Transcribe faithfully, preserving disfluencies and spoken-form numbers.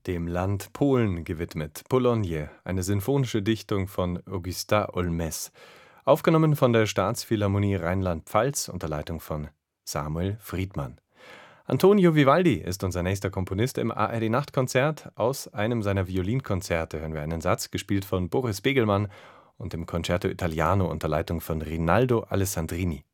dem Land Polen gewidmet. Polonie, eine sinfonische Dichtung von Augustin Olmès, aufgenommen von der Staatsphilharmonie Rheinland-Pfalz unter Leitung von Samuel Friedmann. Antonio Vivaldi ist unser nächster Komponist im A R D-Nachtkonzert. Aus einem seiner Violinkonzerte hören wir einen Satz, gespielt von Boris Begelmann und dem Concerto Italiano unter Leitung von Rinaldo Alessandrini.